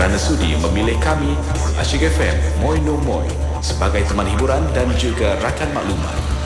kerana sudi memilih kami, Asyik FM Moi No Moi, sebagai teman hiburan dan juga rakan maklumat.